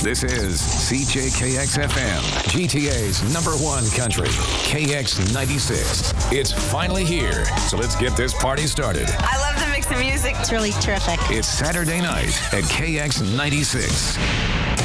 This is CJKX-FM, GTA's #1 country, KX96. It's finally here, so let's get this party started. I love the mix of music. It's really terrific. It's Saturday night at KX96.